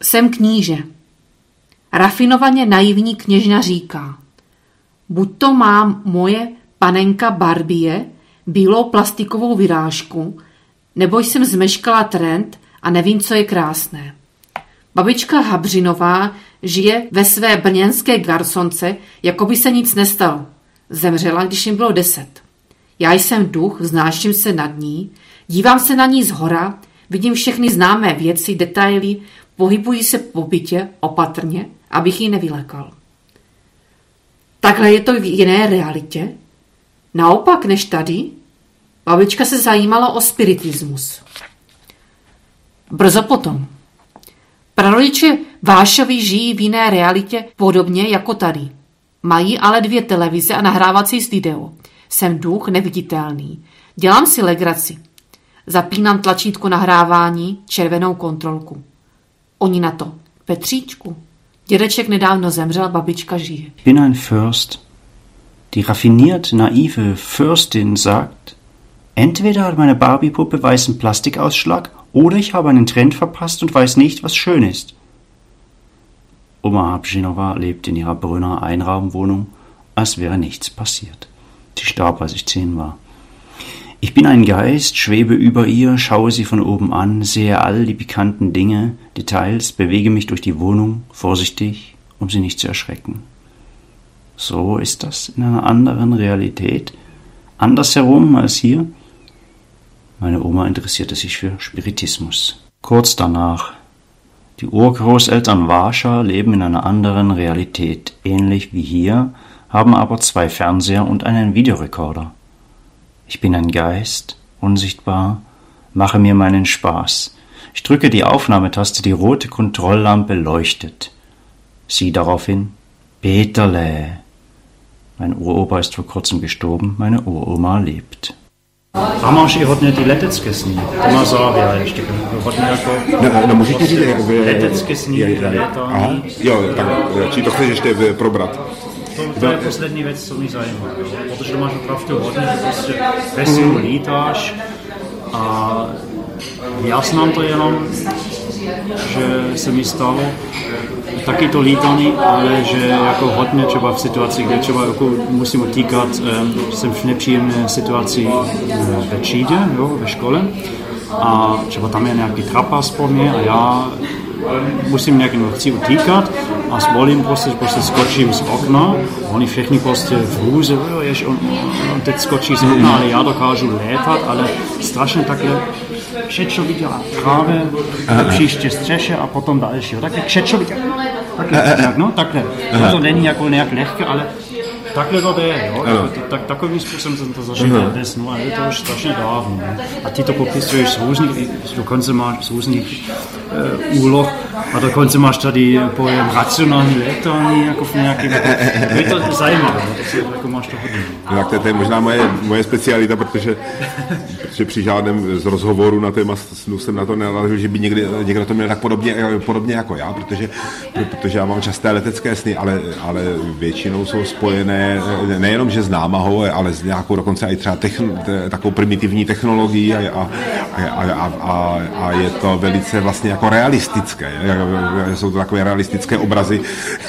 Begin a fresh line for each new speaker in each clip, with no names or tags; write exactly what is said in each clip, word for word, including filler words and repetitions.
Jsem kníže. Rafinovaně naivní kněžna říká: buď to má moje panenka Barbie bílou plastikovou vyrážku, nebo jsem zmeškala trend a nevím, co je krásné. Babička Habřinová žije ve své brněnské garsonce, jako by se nic nestalo. Zemřela, když jim bylo deset. Já jsem duch, vznáším se nad ní, dívám se na ní zhora, vidím všechny známé věci, detaily, pohybuji se po bytě opatrně, abych ji nevylekal. Takhle je to v jiné realitě? Naopak než tady? Babička se zajímala o spiritismus. Brzo potom. Prarodiče Vášovi žijí v jiné realitě podobně jako tady. Mají ale dvě televize a nahrávací video. Jsem duch neviditelný. Dělám si legraci. Zapínám tlačítko nahrávání, červenou kontrolku. Oni na to: Petříčku, dědeček nedávno zemřel, babička žije.
Ich bin ein Fürst. Die raffiniert naive Fürstin sagt: entweder hat meine Barbie-Puppe weißen Plastikausschlag oder ich habe einen Trend verpasst und weiß nicht, was schön ist. Oma Habřinová lebt in ihrer Brünner Einraumwohnung, als wäre nichts passiert. Sie starb, als ich zehn war. Ich bin ein Geist, schwebe über ihr, schaue sie von oben an, sehe all die pikanten Dinge, Details, bewege mich durch die Wohnung, vorsichtig, um sie nicht zu erschrecken. So ist das in einer anderen Realität, andersherum als hier. Meine Oma interessierte sich für Spiritismus. Kurz danach: die Urgroßeltern Váša leben in einer anderen Realität, ähnlich wie hier, haben aber zwei Fernseher und einen Videorekorder. Ich bin ein Geist, unsichtbar, mache mir meinen Spaß. Ich drücke die Aufnahmetaste, die rote Kontrolllampe leuchtet. Sie daraufhin: Peterle. Mein Uropa ist vor kurzem gestorben, meine Uroma lebt.
A máš i hodně ty letecké sny. To má závěr ještě hodně jako...
No, no můžeš ti říct, jak by...
Letecké sny, létání.
Jo, tak či to chceš ještě probrat?
To, to je poslední věc, co mě zajímá, jo? Protože to máš opravdu hodně, že prostě veselu lítáš a já znám to jenom, že se mi stalo taky to lítání, ale že jako hodně třeba v situaci, kde třeba jako musím utíkat, jsem v nepříjemné situaci ve třídě, jo, ve škole a třeba tam je nějaký trapas po mě a já musím nějak chci utíkat a svolím prostě, prostě skočím z okna, oni všichni prostě v hůze, jež on, on teď skočí z okna, ale já dokážu létat, ale strašně takhle křečo viděla právě příště střeše a potom dalšího. Takhle křečo viděla. Takhle, tak, no, takhle. To není jako nějak lehké, ale takhle to jde, jo. Tak, takovým způsobem jsem to zažil dnes, no a je to už strašně dávno. Ne? A ty to popisuješ z různých, dokonce máš z různých uh, úloh a dokonce máš tady pojem racionální létání, jako v nějakém, je to zajímavé, no, jako máš to hodně.
No, tak to, to je možná moje, moje specialita, protože, protože při žádném z rozhovoru na téma snu jsem na to nenarazil, že by někdy, někdo to měl tak podobně, podobně jako já, protože, protože já mám časté letecké sny, ale, ale většinou jsou spojené nejenom, že s námahou, ale s nějakou dokonce i třeba techn, takovou primitivní technologií a, a, a, a, a je to velice vlastně jako realistické. Jsou to takové realistické obrazy,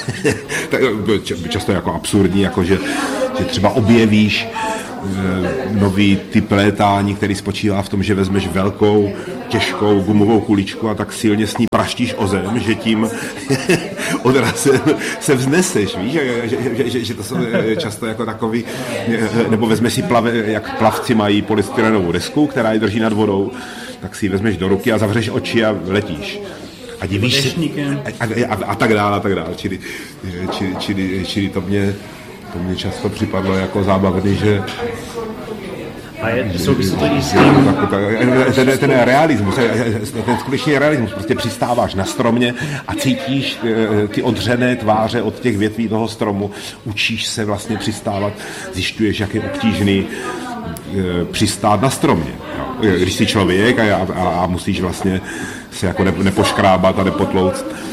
často jako absurdní, jako že, že třeba objevíš nový typ létání, který spočívá v tom, že vezmeš velkou, těžkou gumovou kuličku a tak silně s ní praštíš o zem, že tím odrazem se vzneseš, víš, že, že, že, že to jsou často jako takový, nebo vezmeš si plave, jak plavci mají polystyrenovou desku, která je drží nad vodou, tak si ji vezmeš do ruky a zavřeš oči a letíš. A divíš si, a, a, a, a tak dále, a tak dále, čili, čili, čili, čili to mě To mě často připadlo jako zábavný, že...
A je, souvisí to i s tím...
Ten, ten realismus, ten skutečný realismus, prostě přistáváš na stromě a cítíš ty odřené tváře od těch větví toho stromu, učíš se vlastně přistávat, zjišťuješ, jak je obtížný přistát na stromě. Když jsi člověk a, a, a musíš vlastně se jako nepoškrábat a nepotlouct,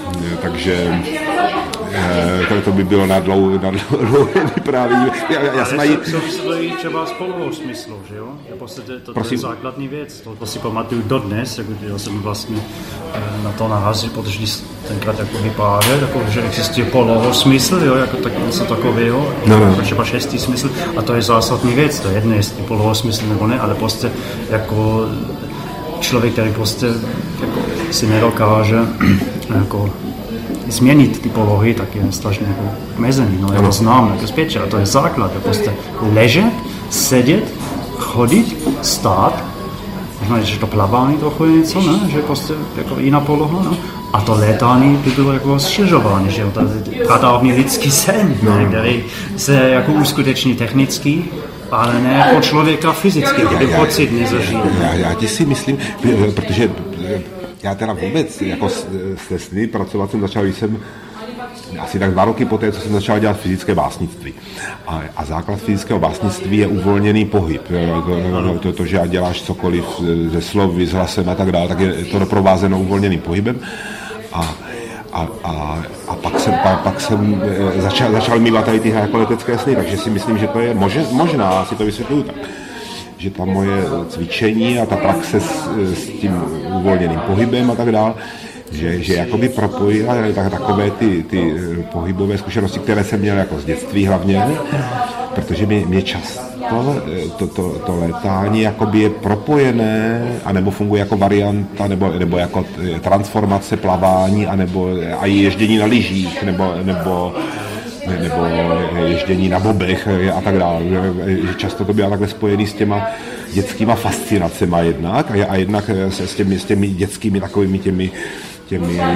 takže to, to by bylo na dlouhé vyprávění. Já, já
ale
jsem mají...
stojí třeba spolu smyslu, že jo? Je podstatě, to, to je základní věc. To, to si pamatuju dodnes, jako já jsem vlastně na to narazil, protože tenkrát jako vyprávěl, jako, že existuje polohosmysl, jo, jako tak, něco takového,
no, no.
třeba šestý smysl, a to je zásadní věc, to je jedno, jestli polohosmysl nebo ne, ale prostě jako člověk, který prostě jako si nedokáže jako změnit ty polohy, tak je strašně jako mezený, no já to znám jako zpěče, a to je základ, je prostě ležet, sedět, chodit, stát, možná, že to plavání trochu je něco, ne? Že prostě jako jiná poloha, no? A to létání by bylo jako rozšiřování, že jo, to je pradávný lidský sen, ne? Který se jako uskuteční technický, ale ne jako člověka fyzicky, který pocit nezažije.
Já, já ti si myslím, protože já teda vůbec jako se sny pracovat jsem začal, když jsem asi tak dva roky poté, co jsem začal dělat fyzické básnictví. A, a základ fyzického básnictví je uvolněný pohyb. To, to, to, že děláš cokoliv ze slovy, s hlasem a tak dále, tak je to doprovázeno uvolněným pohybem. A, a, a, a pak jsem, pak, pak jsem začal, začal mívat tady tyhle jako letecké sny, takže si myslím, že to je mož, možná, asi to vysvětluju tak, že ta moje cvičení a ta praxe s, s tím uvolněným pohybem a tak dále, že, že jakoby propojila tak, takové ty, ty pohybové zkušenosti, které jsem měl jako z dětství hlavně, protože mě, mě často to, to, to létání jakoby je propojené, anebo funguje jako varianta, nebo, nebo jako transformace plavání, anebo a ježdění na lyžích, nebo, nebo nebo ježdění na bobech a tak dále. Často to bylo takhle spojený s těma dětskýma fascinacema jednak a, a jednak se s těmi, s těmi dětskými takovými těmi, těmi uh,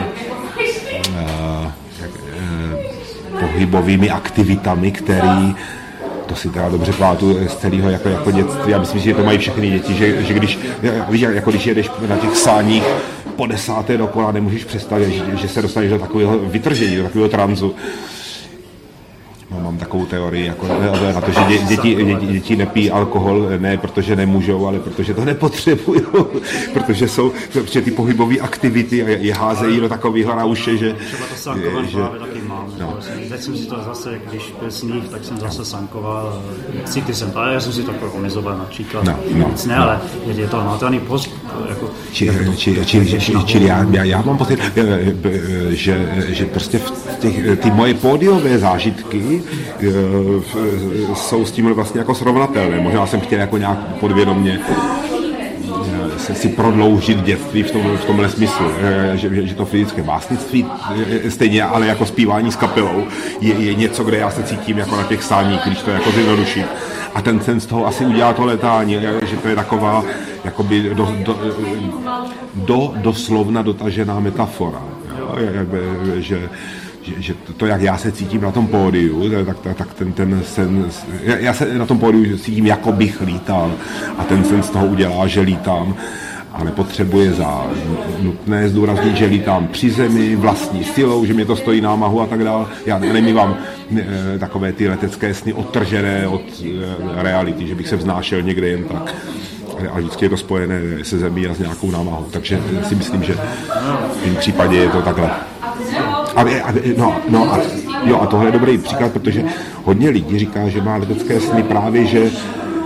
uh, pohybovými aktivitami, který to si teda dobře pamatuju z celého jako, jako dětství. Já myslím, že to mají všechny děti, že, že když, víš, jako když jedeš na těch sáních po desáté dokola, nemůžeš představit, že, že se dostaneš do takového vytržení, do takového tranzu. No, mám takovou teorii jako na to, že dě, děti, děti, děti nepí alkohol, ne protože nemůžou, ale protože to nepotřebují, protože jsou protože ty pohybové aktivity a je házejí do takového rauše, že...
Třeba to sankování že, právě taky mám. No. Teď jsem si to zase, když byl sníh, tak jsem zase sankoval, cítil jsem to, ale já jsem si to omezoval například. No, no, nic ne, no. Ale je to nádherný post, jako...
Čili, či, či, či, či, já, já, já mám pocit, že, že prostě v těch, ty moje pódiové zážitky jsou s tím vlastně jako srovnatelné. Možná jsem chtěl jako nějak podvědomě si prodloužit dětství v, tom, v tomhle smyslu, že, že to fyzické básnictví stejně, ale jako zpívání s kapelou je, je něco, kde já se cítím jako na těch sáních, když to jako zjednoduším. A ten sen z toho asi udělá to letání, že to je taková jakoby do, do, do, doslovna dotažená metafora. Jakby, že Že, že to, to, jak já se cítím na tom pódiu, tak, tak, tak ten, ten sen, já se na tom pódiu cítím, jako bych lítal a ten sen z toho udělá, že lítám, a nepotřebuje za nutné zdůraznit, že lítám při zemi, vlastní silou, že mě to stojí námahu a tak dále. Já nemývám e, takové ty letecké sny odtržené od e, reality, že bych se vznášel někde jen tak. A vždycky je to spojené se zemí a s nějakou námahou, takže si myslím, že v tom případě je to takhle. A, a, no, no a, jo, a tohle je dobrý příklad, protože hodně lidí říká, že má letecké sny právě, že e,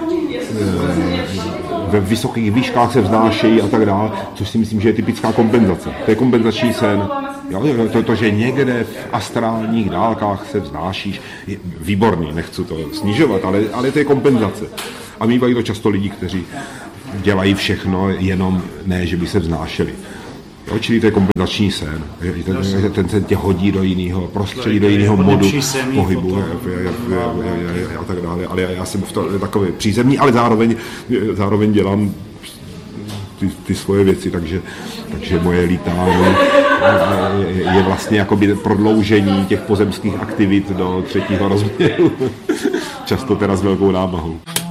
ve vysokých výškách se vznášejí a tak dále, což si myslím, že je typická kompenzace. To je kompenzační sen. Jo, to, to, že někde v astrálních dálkách se vznášíš, je výborný, nechci to snižovat, ale, ale to je kompenzace. A mývají to často lidi, kteří dělají všechno, jenom ne, že by se vznášeli. Jo, čili to je kompenzační sen. Ten, ten sen tě hodí do jiného prostředí, do jiného modu pohybu a tak dále. Ale já jsem v to takový přízemní, ale zároveň, zároveň dělám ty, ty svoje věci, takže, takže moje lítání je vlastně jakoby prodloužení těch pozemských aktivit do třetího rozměru. Často teda s velkou námahou.